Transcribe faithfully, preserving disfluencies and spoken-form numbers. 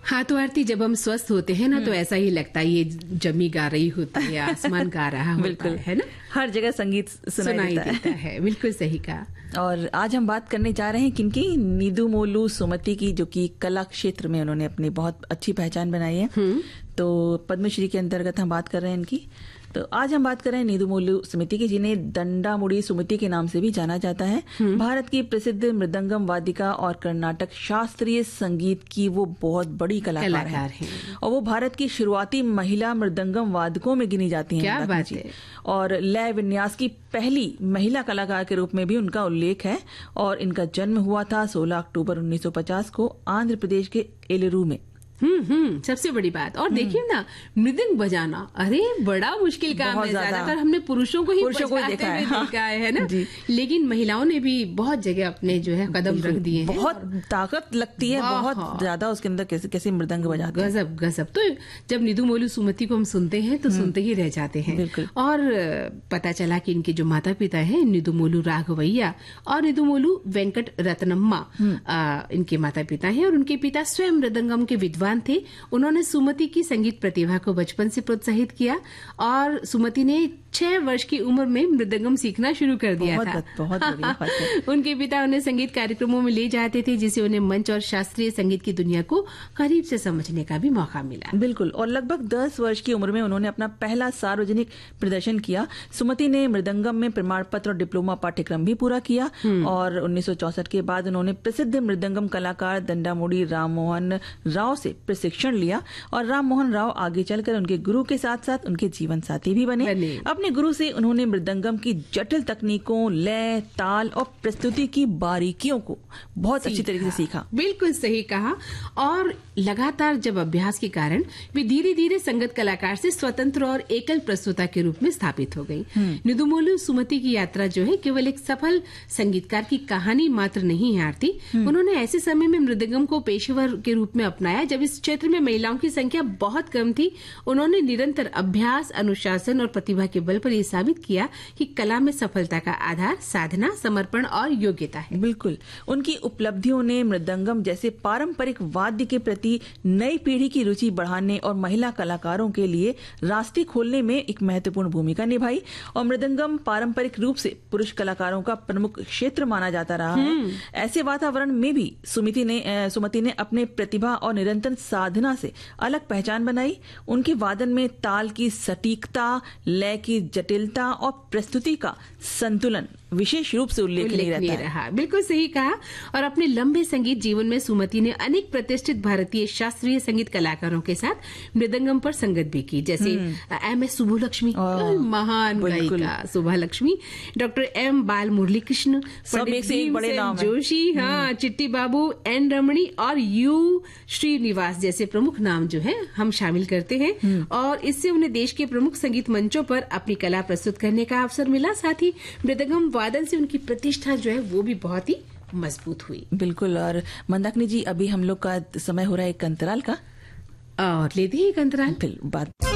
हाँ, तो आरती जब हम स्वस्थ होते हैं ना तो ऐसा ही लगता है ये जमी गा रही होती है, आसमान गा रहा होता है ना, हर जगह संगीत सुनाई, सुनाई देता, देता है, है। बिल्कुल सही कहा। और आज हम बात करने जा रहे हैं किनकी, निदुमोलू सुमति की, जो कि कला क्षेत्र में उन्होंने अपनी बहुत अच्छी पहचान बनाई है। तो पद्मश्री के अंतर्गत हम बात कर रहे हैं इनकी। तो आज हम बात कर रहे हैं निदुमोलू सुमति की, जिन्हें दंडामुड़ी सुमति के नाम से भी जाना जाता है। भारत की प्रसिद्ध मृदंगम वादिका और कर्नाटक शास्त्रीय संगीत की वो बहुत बड़ी कलाकार, कलाकार है, है। और वो भारत की शुरुआती महिला मृदंगम वादकों में गिनी जाती हैं। क्या बात है। और लय विन्यास की पहली महिला कलाकार के रूप में भी उनका उल्लेख है। और इनका जन्म हुआ था सोलह अक्टूबर उन्नीस सौ पचास को आंध्र प्रदेश के एलुरु में। हम्म हम्म सबसे बड़ी बात। और देखिए ना, मृदंग बजाना अरे बड़ा मुश्किल काम है। ज्यादातर हमने पुरुषों को ही पुरुषों को देखा है, हाँ। देखा है ना, लेकिन महिलाओं ने भी बहुत जगह अपने जो है कदम रख दिए हैं। बहुत ताकत लगती है, बहुत ज्यादा उसके अंदर, कैसे कैसे मृदंग बजाते हैं, गजब गजब। तो जब निदुमोलू सुमति को हम सुनते हैं तो सुनते ही रह जाते हैं। और पता चला कि इनके जो माता पिता है निदुमोलू राघवैया और निदुमोलू वेंकट रत्नम्मा, इनके माता पिता हैं। और उनके पिता स्वयं मृदंगम के विद्वान थे। उन्होंने सुमति की संगीत प्रतिभा को बचपन से प्रोत्साहित किया और सुमति ने छह वर्ष की उम्र में मृदंगम सीखना शुरू कर दिया बहुत, था। बहुत बढ़िया। उनके पिता उन्हें संगीत कार्यक्रमों में ले जाते थे, जिससे उन्हें मंच और शास्त्रीय संगीत की दुनिया को करीब से समझने का भी मौका मिला। बिल्कुल। और लगभग दस वर्ष की उम्र में उन्होंने अपना पहला सार्वजनिक प्रदर्शन किया। सुमति ने मृदंगम में प्रमाण पत्र और डिप्लोमा पाठ्यक्रम भी पूरा किया। और उन्नीस सौ चौसठ के बाद उन्होंने प्रसिद्ध मृदंगम कलाकार दंडामुड़ी राम मोहन राव से प्रशिक्षण लिया। और राम मोहन राव आगे चलकर उनके गुरु के साथ साथ उनके जीवन साथी भी बने। अपने गुरु से उन्होंने मृदंगम की जटिल तकनीकों, लय, ताल और प्रस्तुति की बारीकियों को बहुत अच्छी तरीके से सीखा। बिल्कुल सही कहा। और लगातार जब अभ्यास के कारण वे धीरे धीरे संगत कलाकार से स्वतंत्र और एकल प्रस्तुता के रूप में स्थापित हो गई। निदुमोलू सुमति की यात्रा जो है केवल एक सफल संगीतकार की कहानी मात्र नहीं है आरती। उन्होंने ऐसे समय में मृदंगम को पेशेवर के रूप में अपनाया जब इस क्षेत्र में महिलाओं की संख्या बहुत कम थी। उन्होंने निरंतर अभ्यास, अनुशासन और प्रतिभा के बल पर साबित किया कि कला में सफलता का आधार साधना, समर्पण और योग्यता है। बिल्कुल। उनकी उपलब्धियों ने मृदंगम जैसे पारंपरिक वाद्य के प्रति नई पीढ़ी की रुचि बढ़ाने और महिला कलाकारों के लिए रास्ते खोलने में एक महत्वपूर्ण भूमिका निभाई। और मृदंगम पारंपरिक रूप से पुरुष कलाकारों का प्रमुख क्षेत्र माना जाता रहा है। ऐसे वातावरण में भी सुमति ने सुमति ने अपने प्रतिभा और निरंतर साधना से अलग पहचान बनाई। उनके वादन में ताल की सटीकता, लय की जटिलता और प्रस्तुति का संतुलन विशेष रूप से उल्लेखनीय रहता है। रहा। बिल्कुल सही कहा। और अपने लंबे संगीत जीवन में सुमति ने अनेक प्रतिष्ठित भारतीय शास्त्रीय संगीत कलाकारों के साथ मृदंगम पर संगत भी की, जैसे एम एस सुब्बुलक्ष्मी, महान गायिका सुब्बुलक्ष्मी, डॉक्टर एम बाल मुरली कृष्ण, पंडित भीमसेन जोशी, हाँ, चिट्टी बाबू, एन रमणी और यू श्रीनिवास जैसे प्रमुख नाम जो है हम शामिल करते हैं। और इससे उन्हें देश के प्रमुख संगीत मंचों पर अपनी कला प्रस्तुत करने का अवसर मिला। साथ ही मृदंगम वादन से उनकी प्रतिष्ठा जो है वो भी बहुत ही मजबूत हुई। बिल्कुल। और मंदाकिनी जी, अभी हम लोग का समय हो रहा है एक अंतराल का, और लेते हैं एक अंतराल, फिर बात